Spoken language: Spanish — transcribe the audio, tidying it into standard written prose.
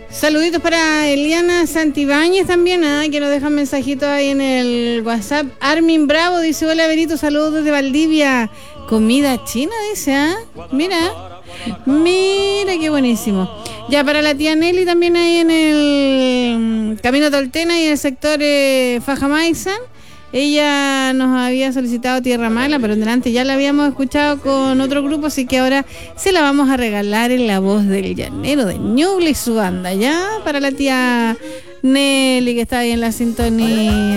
Saluditos para Eliana Santibáñez también, que nos dejan mensajitos ahí en el WhatsApp. Armin Bravo dice: hola Berito, saludos desde Valdivia. Comida china, dice, Mira qué buenísimo. Ya para la tía Nelly también ahí en el Camino Toltena y en el sector Fajamaizan. Ella nos había solicitado Tierra Mala, pero en delante ya la habíamos escuchado con otro grupo, así que ahora se la vamos a regalar en la voz del llanero de Ñuble y su banda, ya para la tía Nelly que está ahí en la sintonía.